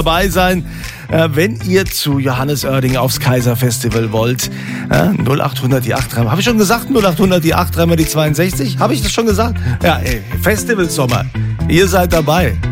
dabei sein, wenn ihr zu Johannes Oerding aufs Kaiserfestival wollt. 0800 die 83. Habe ich schon gesagt, 0800 die 83 die 62? Habe ich das schon gesagt? Ja, Festivalsommer. Ihr seid dabei.